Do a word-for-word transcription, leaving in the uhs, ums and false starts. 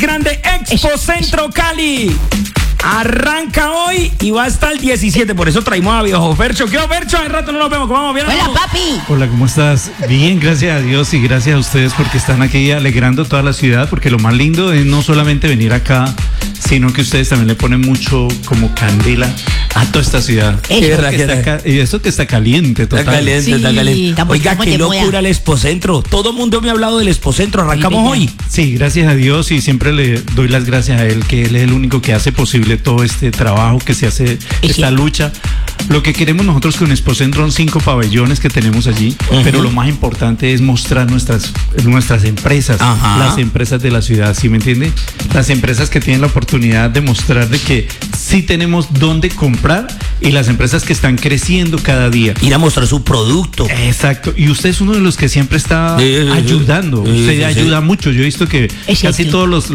grande Expo Centro Cali. Arranca hoy y va hasta el diecisiete, por eso traímos a viejo Fercho. ¿Qué Fercho? Hace rato no nos vemos, ¿cómo vamos? ¿Bien? Hola, papi. Hola, ¿cómo estás? Bien, gracias a Dios y gracias a ustedes porque están aquí alegrando toda la ciudad, porque lo más lindo es no solamente venir acá, sino que ustedes también le ponen mucho como candela a toda esta ciudad. Qué verdad, que está ca- y eso que está caliente, total. Está caliente, Sí, está caliente. estamos- Oiga, estamos qué de moda. locura el Expocentro. Todo el mundo me ha hablado del Expocentro. Arrancamos Sí, hoy. Sí, gracias a Dios y siempre le doy las gracias a él, que él es el único que hace posible todo este trabajo que se hace, esta Sí. lucha. Lo que queremos nosotros con Expocentro son cinco pabellones que tenemos allí, Ujú. pero lo más importante es mostrar nuestras, nuestras empresas, Ajá. las empresas de la ciudad, ¿sí me entiende? Las empresas que tienen la oportunidad de mostrar de que sí tenemos dónde comprar y las empresas que están creciendo cada día. Ir a mostrar su producto. Exacto, y usted es uno de los que siempre está Sí, sí, sí. ayudando, Sí, usted sí, sí. ayuda mucho, yo he visto que Es casi cierto. todos los